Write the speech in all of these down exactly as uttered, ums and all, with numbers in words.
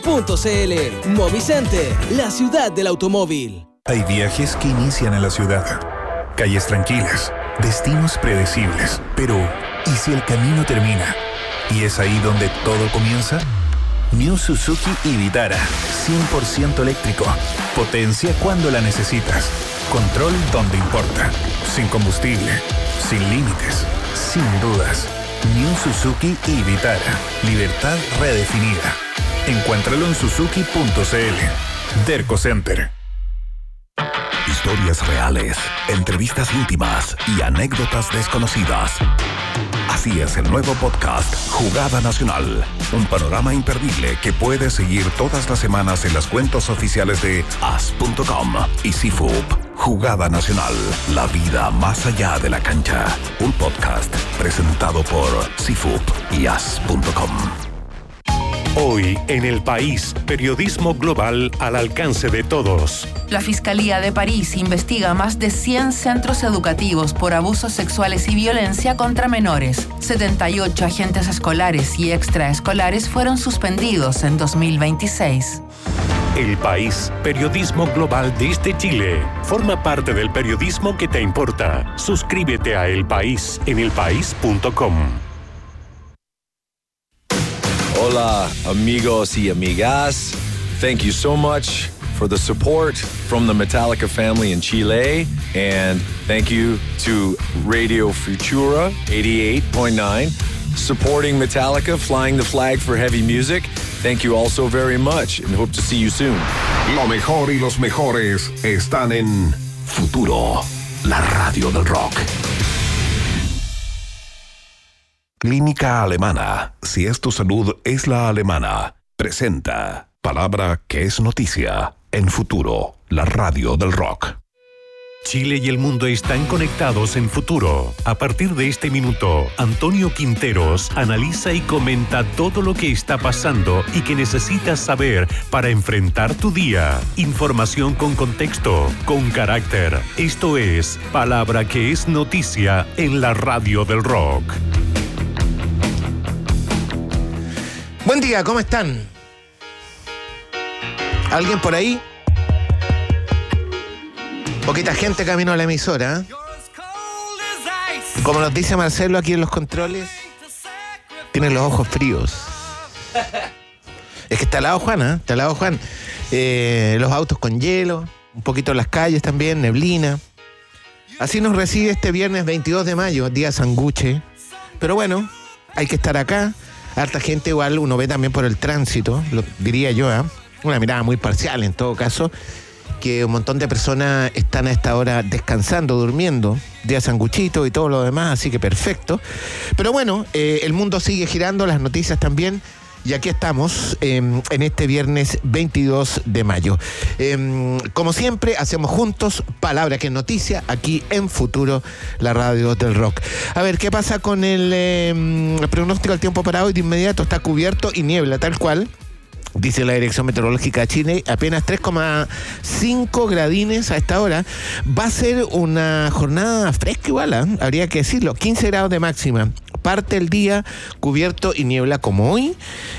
punto c l. Movicenter, la ciudad del automóvil. Hay viajes que inician en la ciudad. Calles tranquilas, destinos predecibles. Pero, ¿y si el camino termina? ¿Y es ahí donde todo comienza? New Suzuki y Vitara, cien por ciento eléctrico. Potencia cuando la necesitas. Control donde importa. Sin combustible, sin límites, sin dudas. New Suzuki y Vitara. Libertad redefinida. Encuéntralo en suzuki punto c l. Derco Center. Historias reales, entrevistas íntimas y anécdotas desconocidas. Así es el nuevo podcast Jugada Nacional. Un panorama imperdible que puedes seguir todas las semanas en las cuentas oficiales de as punto com y C F U P. Jugada Nacional, la vida más allá de la cancha. Un podcast presentado por C F U P y as punto com. Hoy en El País, periodismo global al alcance de todos. La Fiscalía de París investiga más de cien centros educativos por abusos sexuales y violencia contra menores. setenta y ocho agentes escolares y extraescolares fueron suspendidos en dos mil veintiséis. El País, periodismo global desde Chile. Forma parte del periodismo que te importa. Suscríbete a El País en el país punto com. Hola, amigos y amigas. Thank you so much for the support from the Metallica family in Chile. And thank you to Radio Futura eighty-eight point nine, supporting Metallica, flying the flag for heavy music. Thank you all so very much and hope to see you soon. Lo mejor y los mejores están en Futuro, la radio del rock. Clínica Alemana. Si es tu salud, es la alemana. Presenta palabra que es noticia en Futuro, la radio del rock. Chile y el mundo están conectados en Futuro. A partir de este minuto, Antonio Quinteros analiza y comenta todo lo que está pasando y que necesitas saber para enfrentar tu día. Información con contexto, con carácter. Esto es palabra que es noticia en la radio del rock. Buen día, ¿cómo están? ¿Alguien por ahí? Poquita gente camino a la emisora, ¿eh? Como nos dice Marcelo aquí en los controles, tienen los ojos fríos. Es que está al lado Juan, ¿eh? Está al lado Juan. Eh, los autos con hielo, un poquito en las calles también, neblina. Así nos recibe este viernes veintidós de mayo, día sanguche. Pero bueno, hay que estar acá. Harta gente igual, uno ve también por el tránsito, lo diría yo, ¿eh? Una mirada muy parcial en todo caso, que un montón de personas están a esta hora descansando, durmiendo, día sanguchito y todo lo demás, así que perfecto. Pero bueno, eh, el mundo sigue girando, las noticias también, y aquí estamos eh, en este viernes veintidós de mayo. Eh, como siempre, hacemos juntos palabra que es noticia aquí en Futuro, la radio del rock. A ver, ¿qué pasa con el, eh, el pronóstico del tiempo para hoy? De inmediato está cubierto y niebla, tal cual. Dice la Dirección Meteorológica de Chile, apenas tres coma cinco gradines a esta hora. Va a ser una jornada fresca igual, ¿eh? Habría que decirlo, quince grados de máxima. Parte el día cubierto y niebla como hoy,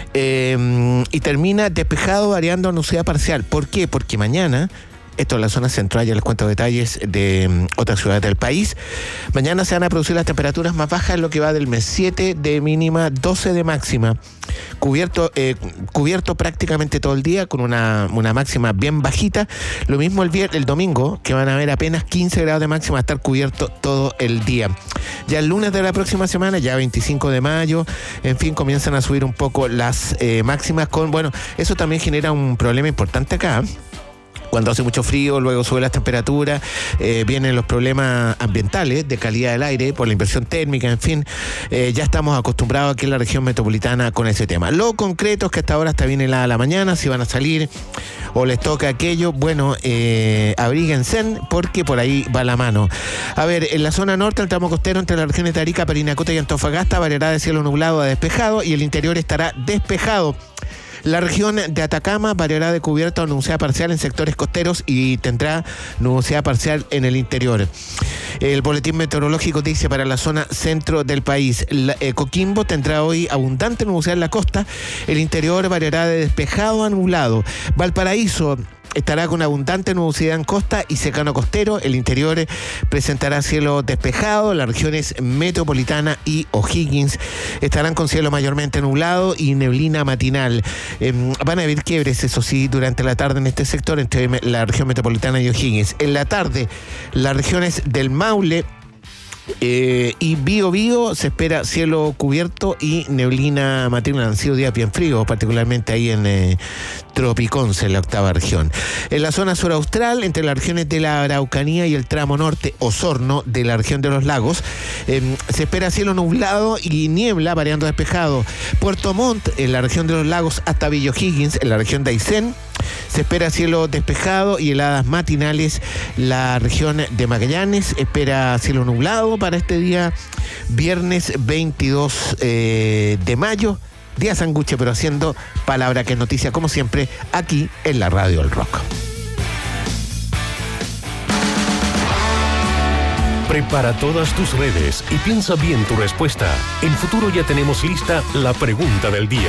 eh, y termina despejado variando a nubosidad parcial. ¿Por qué? Porque mañana, esto es la zona central, ya les cuento detalles de um, otras ciudades del país. Mañana se van a producir las temperaturas más bajas en lo que va del mes, siete de mínima, doce de máxima. Cubierto, eh, cubierto prácticamente todo el día con una, una máxima bien bajita. Lo mismo el viernes, el domingo, que van a haber apenas quince grados de máxima, a estar cubierto todo el día. Ya el lunes de la próxima semana, ya veinticinco de mayo, en fin, comienzan a subir un poco las eh, máximas con, bueno, eso también genera un problema importante acá. Cuando hace mucho frío, luego sube las temperaturas, eh, vienen los problemas ambientales de calidad del aire por la inversión térmica, en fin, eh, ya estamos acostumbrados aquí en la región metropolitana con ese tema. Lo concreto es que hasta ahora está bien helada la mañana, si van a salir o les toca aquello, bueno, eh, abríguense porque por ahí va la mano. A ver, en la zona norte, el tramo costero entre las regiones de Arica, Parinacota y Antofagasta variará de cielo nublado a despejado y el interior estará despejado. La región de Atacama variará de cubierta o nubosidad parcial en sectores costeros y tendrá nubosidad parcial en el interior. El boletín meteorológico dice para la zona centro del país, la, eh, Coquimbo tendrá hoy abundante nubosidad en la costa, el interior variará de despejado a nublado. Valparaíso estará con abundante nubosidad en costa y secano costero. El interior presentará cielo despejado. Las regiones metropolitana y O'Higgins estarán con cielo mayormente nublado y neblina matinal. Eh, van a haber quiebres, eso sí, durante la tarde en este sector entre la región metropolitana y O'Higgins. En la tarde, las regiones del Maule Eh, y Bío Bío se espera cielo cubierto y neblina matinal. Han sido días bien fríos, particularmente ahí en eh, Tropiconce, en la octava región. En la zona sur austral, entre las regiones de la Araucanía y el tramo norte Osorno de la región de los lagos, eh, se espera cielo nublado y niebla variando despejado. Puerto Montt, en la región de los lagos, hasta Villa O'Higgins, en la región de Aysén, se espera cielo despejado y heladas matinales. La región de Magallanes espera cielo nublado para este día, viernes veintidós eh, de mayo, día sanguche, pero haciendo palabra que es noticia, como siempre, aquí en la Radio del Rock. Prepara todas tus redes y piensa bien tu respuesta. En Futuro ya tenemos lista la pregunta del día.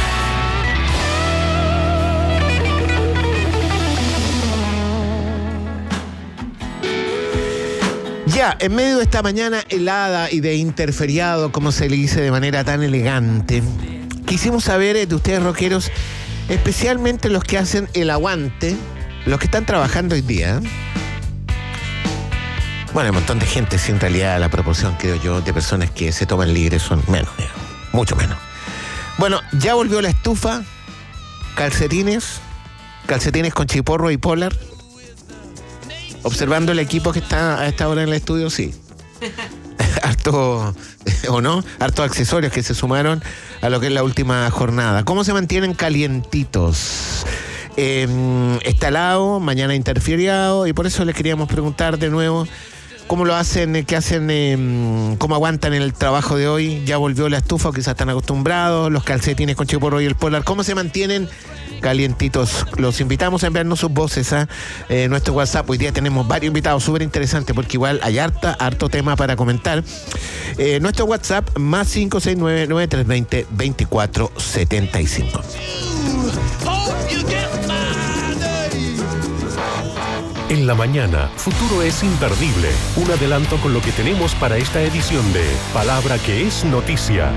Ya, en medio de esta mañana helada y de interferiado, como se le dice de manera tan elegante, quisimos saber de ustedes, rockeros, especialmente los que hacen el aguante, los que están trabajando hoy día. Bueno, hay un montón de gente, si en realidad la proporción, creo yo, de personas que se toman libres son menos, mucho menos. Bueno, ya volvió la estufa, calcetines, calcetines con chiporro y polar. Observando el equipo que está a esta hora en el estudio, sí. Harto, ¿o no? Hartos accesorios que se sumaron a lo que es la última jornada. ¿Cómo se mantienen calientitos? Eh, está helado, mañana interferiado, y por eso les queríamos preguntar de nuevo cómo lo hacen, qué hacen, eh, cómo aguantan el trabajo de hoy. Ya volvió la estufa, quizás están acostumbrados, los calcetines con chiporro y el polar. ¿Cómo se mantienen calientitos? Los invitamos a enviarnos sus voces a eh, nuestro WhatsApp. Hoy día tenemos varios invitados súper interesantes porque igual hay harta, harto tema para comentar. Eh, nuestro WhatsApp más cinco seis nueve, nueve tres dos cero, dos cuatro siete cinco. En la mañana, Futuro es imperdible. Un adelanto con lo que tenemos para esta edición de Palabra que es Noticia.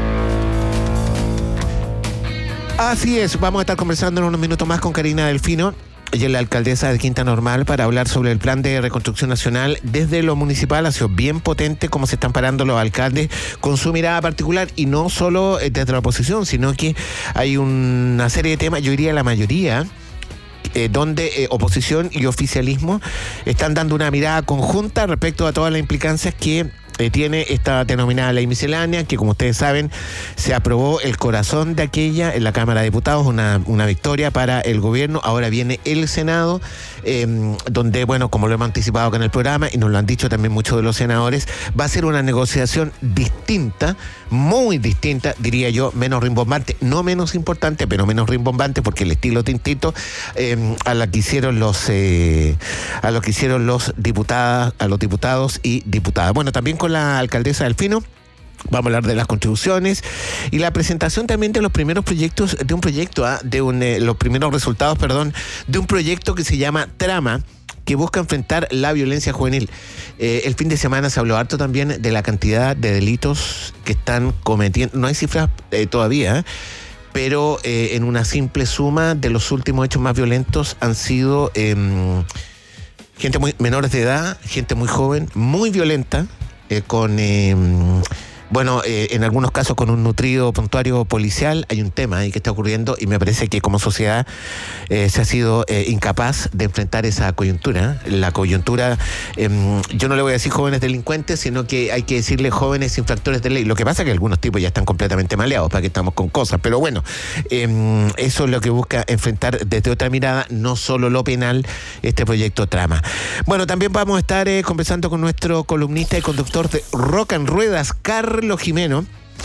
Así es, vamos a estar conversando en unos minutos más con Karina Delfino. Ella es la alcaldesa de Quinta Normal para hablar sobre el plan de reconstrucción nacional. Desde lo municipal ha sido bien potente cómo se están parando los alcaldes con su mirada particular, y no solo desde la oposición, sino que hay una serie de temas, yo diría la mayoría, Eh, donde eh, oposición y oficialismo están dando una mirada conjunta respecto a todas las implicancias que eh, tiene esta denominada ley miscelánea, que como ustedes saben se aprobó el corazón de aquella en la Cámara de Diputados, una, una victoria para el gobierno. Ahora viene el Senado, eh, donde, bueno, como lo hemos anticipado acá en el programa y nos lo han dicho también muchos de los senadores, va a ser una negociación distinta, muy distinta, diría yo, menos rimbombante, no menos importante, pero menos rimbombante, porque el estilo tintito eh, a la que hicieron los eh, a lo que hicieron los diputadas, a los diputados y diputadas. Bueno, también con la alcaldesa Delfino vamos a hablar de las contribuciones y la presentación también de los primeros proyectos, de un proyecto, ¿ah? de un, eh, los primeros resultados, perdón, de un proyecto que se llama Trama, que busca enfrentar la violencia juvenil. Eh, el fin de semana se habló harto también de la cantidad de delitos que están cometiendo. No hay cifras eh, todavía, ¿eh? pero eh, en una simple suma de los últimos hechos más violentos han sido eh, gente muy menores de edad, gente muy joven, muy violenta, eh, con... Eh, Bueno, eh, en algunos casos con un nutrido prontuario policial. Hay un tema ahí que está ocurriendo y me parece que como sociedad eh, se ha sido eh, incapaz de enfrentar esa coyuntura. La coyuntura, eh, yo no le voy a decir jóvenes delincuentes, sino que hay que decirle jóvenes infractores de ley. Lo que pasa es que algunos tipos ya están completamente maleados, para que estamos con cosas. Pero bueno, eh, eso es lo que busca enfrentar desde otra mirada, no solo lo penal, este proyecto Trama. Bueno, también vamos a estar eh, conversando con nuestro columnista y conductor de Rock en Ruedas, Carlos Jimeno,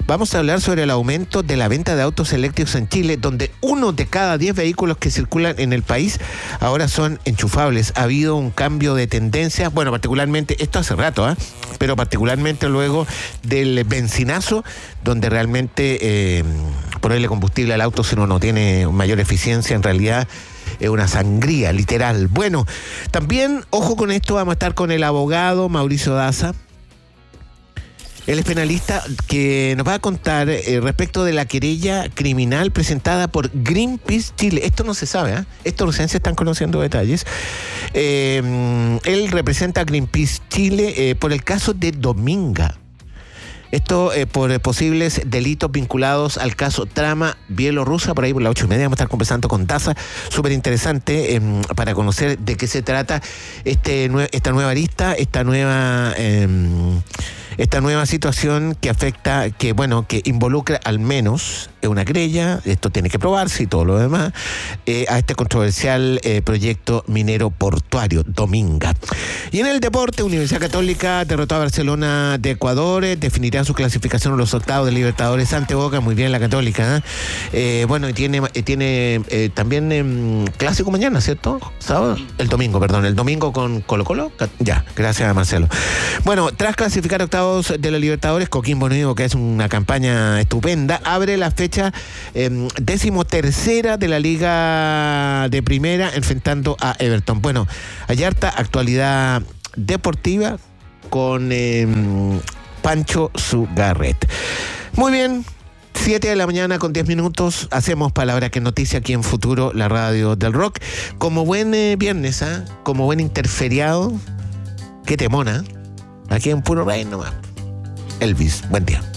Vamos a hablar sobre el aumento de la venta de autos eléctricos en Chile, donde uno de cada diez vehículos que circulan en el país ahora son enchufables. Ha habido un cambio de tendencia, bueno, particularmente, esto hace rato, ¿eh? pero particularmente luego del benzinazo, donde realmente eh, ponerle combustible al auto si uno no tiene mayor eficiencia, en realidad es una sangría, literal. Bueno, también, ojo con esto, vamos a estar con el abogado Mauricio Daza. Él es penalista que nos va a contar eh, respecto de la querella criminal presentada por Greenpeace Chile. Esto no se sabe, ¿eh? Esto recién se están conociendo detalles. Eh, él representa a Greenpeace Chile eh, por el caso de Dominga. Esto eh, por eh, posibles delitos vinculados al caso Trama Bielorrusa. Por ahí por las ocho y media vamos a estar conversando con Daza. Súper interesante eh, para conocer de qué se trata este nue- esta nueva arista, esta nueva... Eh, Esta nueva situación que afecta, que bueno, que involucra al menos una querella, esto tiene que probarse y todo lo demás, eh, a este controversial eh, proyecto minero portuario, Dominga. Y en el deporte, Universidad Católica derrotó a Barcelona de Ecuador, eh, definirá su clasificación en los octavos de Libertadores ante Boca, muy bien la Católica. ¿eh? Eh, bueno, y tiene, eh, tiene eh, también eh, clásico mañana, ¿cierto? ¿Sábado? El domingo, perdón, el domingo con Colo Colo. Ya, gracias a Marcelo. Bueno, tras clasificar octavos de la Libertadores, Coquimbo Unido, que es una campaña estupenda, abre la fecha eh, décimo tercera de la Liga de Primera, enfrentando a Everton. Bueno, hay harta actualidad deportiva con eh, Pancho Zugarret. Muy bien, siete de la mañana con diez minutos, hacemos Palabra que Noticia aquí en Futuro, la radio del rock. Como buen eh, viernes, ¿eh? como buen interferiado, qué temona, aquí en Puro Rain nomás. Elvis, buen día.